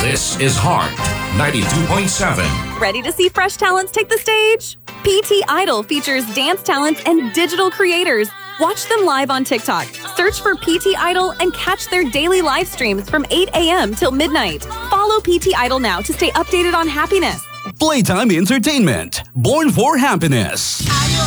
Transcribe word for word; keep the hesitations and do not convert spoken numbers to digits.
This is Heart ninety-two point seven. Ready to see fresh talents take the stage? P T Idol features dance talents and digital creators. Watch them live on TikTok. Search for P T Idol and catch their daily live streams from eight a.m. till midnight. Follow P T Idol now to stay updated on happiness. Playtime Entertainment, born for happiness.